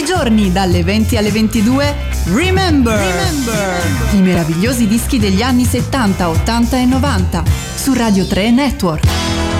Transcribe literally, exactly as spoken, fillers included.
i giorni dalle venti alle ventidue, Remember, Remember, i meravigliosi dischi degli anni settanta, ottanta e novanta su Radio tre Network.